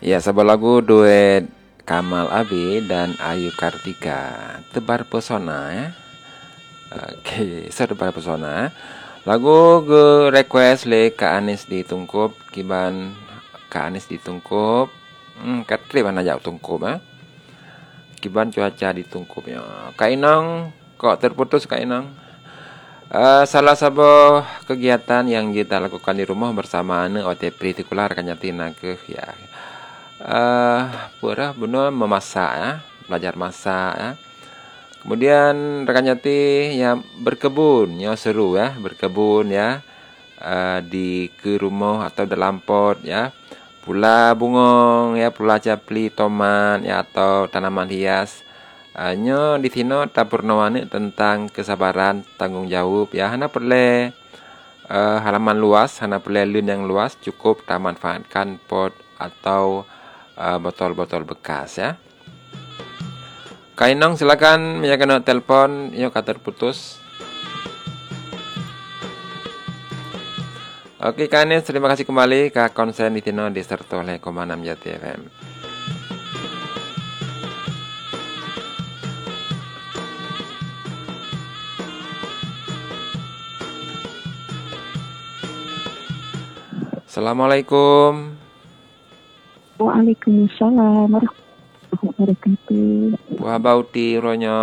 Ya, sebuah lagu duet Kamal Abi dan Ayu Kartika, Tebar Pesona ya. Oke, Tebar Pesona. Lagu ge request le Kak Anis ditungkup kiban Kak Anis ditungkup. Katri mana jauh tungkup ya. Kiban cuaca ditungkupnya. Kak Inong kok terputus Kak Inong? Salah satu kegiatan yang kita lakukan di rumah bersama ane OT Pretikular kanyatina ke ya. Pura benar memasak ya, belajar masak ya. Kemudian rekan Jati ya berkebun, ya seru ya, berkebun ya di ke rumah atau dalam pot ya. Pula bungong ya, pula capli tomat ya atau tanaman hias. Nyo di sini tapurnawane tentang kesabaran, tanggung jawab ya. Hana perle halaman luas, hana perle lun yang luas, cukup tak manfaatkan pot atau botol-botol bekas ya. Kainong silakan menjaga telepon, yuk kata terputus. Oke Kanis, terima kasih kembali ke konsen di Tino disertai oleh Koma 6 Jati FM. Assalamualaikum. Waalaikumsalam warahmatullahi wabarakatuh. Buah bauti ronyo.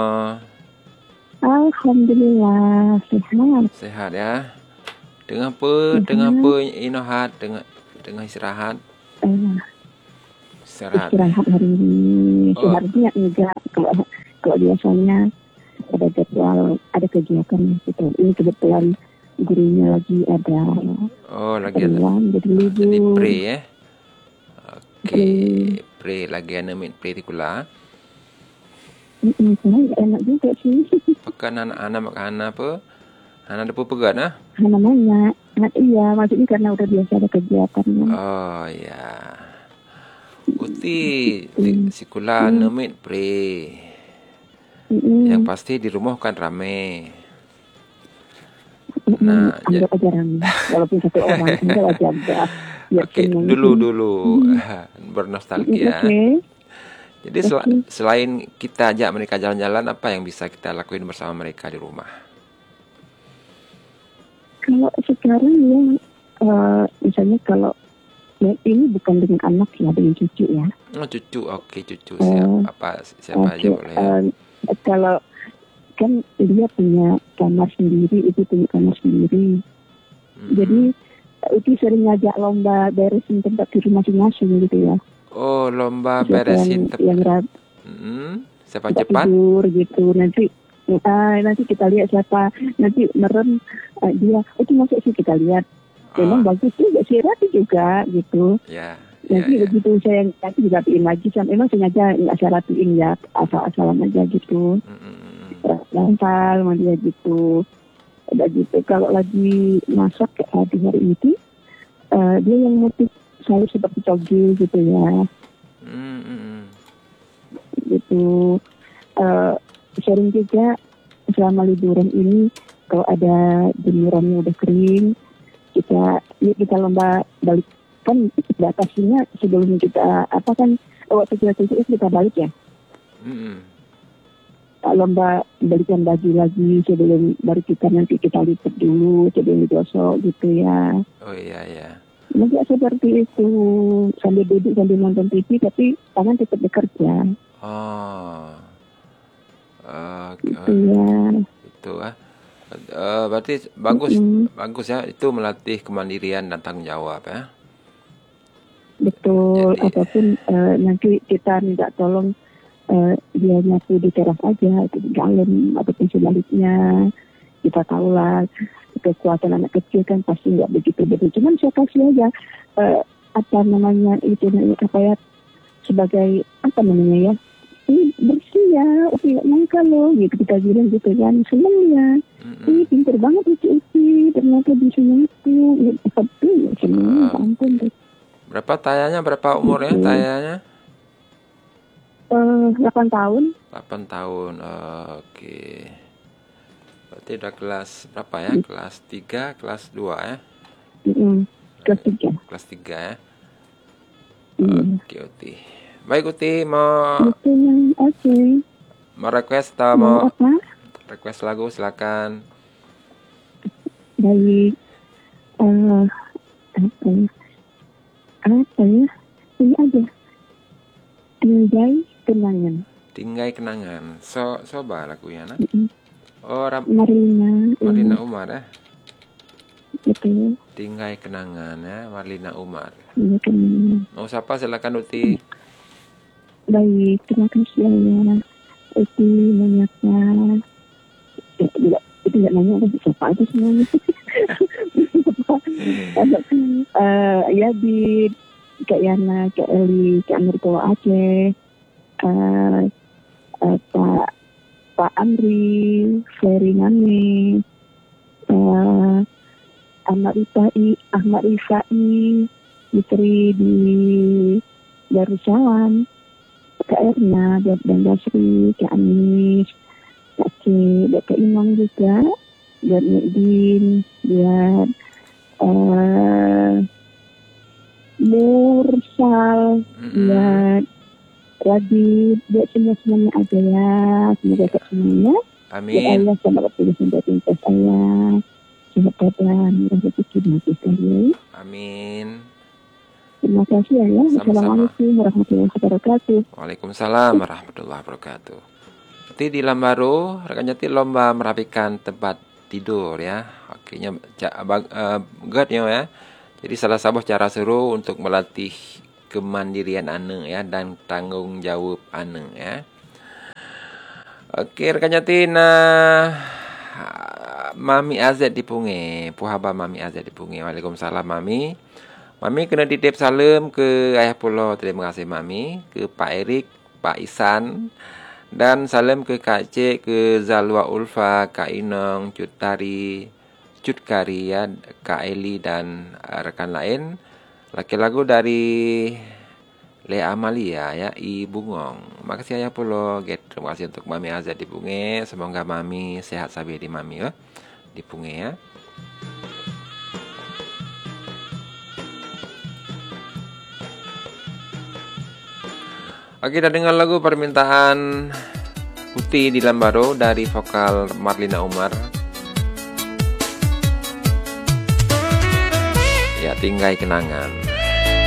Alhamdulillah sehat. Sehat ya. Dengan apa inohat dengan istirahat. Istirahat hari ini. Seharusnya enggak kalau biasanya ada jadwal, ada kegiatan gitu. Ini kebetulan gurunya lagi ada. Lagi ada. Jadi libur. Jadi pre ya. Oke, pre lagi anemit pretikular. Sebenarnya enak juga sih. Pekan anak-anak makan apa? Anak ada pegat nah? Anak banyak. Iya, maksudnya karena udah biasa ada kegiatan. Oh ya. Uti sikula nemit pre. Yang pasti di rumah kan rame. Nah, anggap aja rame. Walaupun satu orang, anggap aja enggak. Oke, dulu bernostalgia. Jadi selain kita ajak mereka jalan-jalan, apa yang bisa kita lakuin bersama mereka di rumah? Kalau sekarang ya, misalnya kalau ya, ini bukan dengan anak ya, dengan cucu ya. Oh cucu, oke cucu siapa aja boleh. Kalau kan dia punya kamar sendiri, itu punya kamar sendiri. Jadi itu sering ngajak lomba beresin tempat tidur masing-masing gitu ya. Oh, lomba beresin tempat. Siapa cepat? Tidur gitu. Nanti kita lihat siapa nanti merem dia. Itu masuk sih kita lihat. Memang bagus juga sih, rapi juga gitu. Ya. Nanti begitu saya nanti dirapiin lagi. Memang sengaja nggak saya rapiin ya, asal-asalan aja gitu. Lantal sama dia gitu. Udah gitu. Kalau lagi masak di hari itu, dia yang motif sayur seperti toge gitu ya. Gitu. Sering juga selama liburan ini kalau ada jemurannya udah kering, kita lomba balik kan batasinya sebelum kita waktu kita balik ya. Lomba balikan baju lagi sebelum baru nanti kita lipat dulu sebelum digosok gitu ya. Oh iya. Nanti seperti itu sambil duduk sambil nonton TV tapi tangan tetap bekerja. Gitu ya. Itu berarti bagus ya, itu melatih kemandirian dan tanggung jawab ya. Betul. Jadi, apapun nanti kita minta tolong dia nyapu di teras aja di dalam ataupun sebaliknya. Kita tahulah kekuatan anak kecil kan pasti nggak begitu. Cuman saya kasih aja sebagai ya ini bersih ya, nggak nyangka loh gitu kita bilang gitu kan, seneng ya. Ini pintar banget Uci ternyata bisa nyapu gitu. Tapi seneng ampun deh. Berapa tayanya, berapa umurnya tayanya? 8 tahun. 8 tahun, oke. Berarti udah kelas berapa ya? Kelas 3, kelas 2 ya? Kelas 3. Kelas 3 ya? Iya. Oke, Uti. Baik, Uti, mau Itu yang oke. request atau Mau mau apa? request lagu, silakan. Baik. eh apa ya? Apa ya? Ini aja. Tinggai kenangan. Tinggai kenangan. Soba lagunya, nah. Mm-mm. Oh, Marlina. Marlina Umar ya. Gitu. Tinggai kenangan ya, Marlina Umar. Iya kenangan. Mau siapa, silakan, Uti. Baik. Terima kasih ya. Itu menyapa. Tidak nanya ada siapa aja semuanya. Ya di Kak Yana, Kak Eli, Kak Nurko Aceh, Pak Andri, Ferry Ngane, Ahmad Ifai, Putri di Darussalam, Kak Erna, dan Basri, Kak Anis, Kak Imam juga, dan Medin, dan Mursal, dan Radit, buat semuanya aja ya, semoga semuanya. Amin. Ya Allah, sama pilih cinta saya, sehat badan, rezeki mati sekali. Amin. Terima kasih ya. Sama-sama. Assalamualaikum warahmatullahi wabarakatuh. Waalaikumsalam warahmatullahi wabarakatuh. Nanti di Lambaro, rekan Jati lomba merapikan tempat tidur ya. Akhirnya guide ya. Jadi salah satu cara seru untuk melatih kemandirian ane ya dan tanggung jawab ane ya. Oke, rekan Jati, Mami Azad di Punge, puhaba Mami Azad di Punge. Waalaikumsalam Mami. Mami kena titip salam ke Ayah Pulau. Terima kasih Mami. Ke Pak Erik, Pak Isan. Dan salam ke Kak Cik, ke Zalwa Ulfa, Kak Inong, Cut Kari ya, Kak Eli dan rekan lain. Laki lagu dari Lea Amalia ya, I Bungong. Makasih Ayah Pulau. Terima kasih untuk Mami Azad di Punge. Semoga Mami sehat sabi di Mami ya. Di Punge ya. Oke, kita dengar lagu permintaan Uti di Lambaro dari vokal Marlina Umar. Ya, Tinggai Kenangan.